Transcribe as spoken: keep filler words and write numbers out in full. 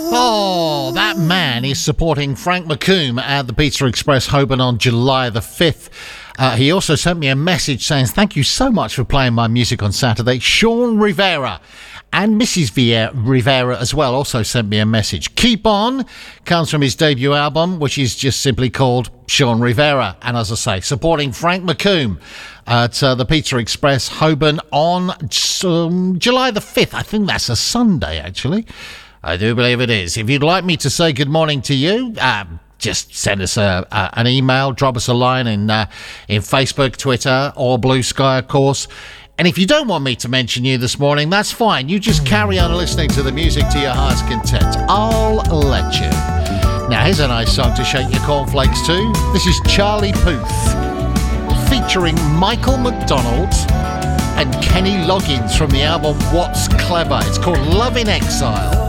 Oh, that man is supporting Frank McComb at the Pizza Express Holborn on July the fifth. Uh, he also sent me a message saying, thank you so much for playing my music on Saturday. Sean Rivera and Missus Vier- Rivera as well also sent me a message. Keep On comes from his debut album, which is just simply called Sean Rivera. And as I say, supporting Frank McComb at uh, the Pizza Express Holborn on um, July the fifth. I think that's a Sunday, actually. I do believe it is. If you'd like me to say good morning to you, um, just send us a, a, an email, drop us a line in, uh, in Facebook, Twitter, or Blue Sky, of course. And if you don't want me to mention you this morning, that's fine. You just carry on listening to the music to your heart's content. I'll let you. Now, here's a nice song to shake your cornflakes to. This is Charlie Puth, featuring Michael McDonald and Kenny Loggins from the album What's Clever. It's called Love in Exile.